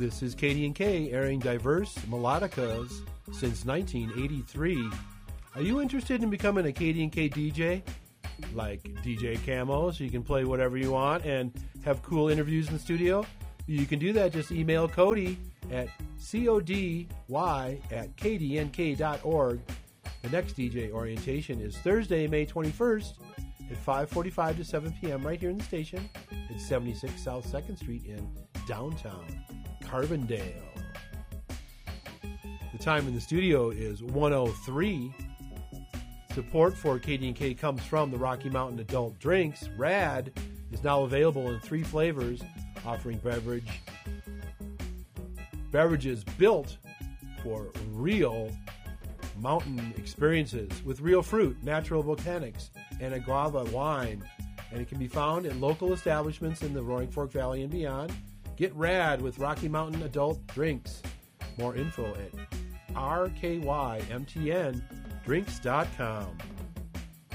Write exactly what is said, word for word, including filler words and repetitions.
This is Katie and Kay, airing diverse melodicas since nineteen eighty-three. Are you interested in becoming a Katie and Kay D J? Like D J Camo, so you can play whatever you want and have cool interviews in the studio? You can do that. Just email Cody at C O D Y at K D N K dot org. The next D J orientation is Thursday, May twenty-first at five forty-five to seven p.m. right here in the station at seventy-six South second Street in downtown Carbondale. The time in the studio is one oh three. Support for K D and K comes from the Rocky Mountain Adult Drinks. Rad is now available in three flavors, offering beverage beverages built for real mountain experiences with real fruit, natural botanics, and agave wine. And it can be found in local establishments in the Roaring Fork Valley and beyond. Get rad with Rocky Mountain Adult Drinks. More info at R K Y M T N drinks dot com.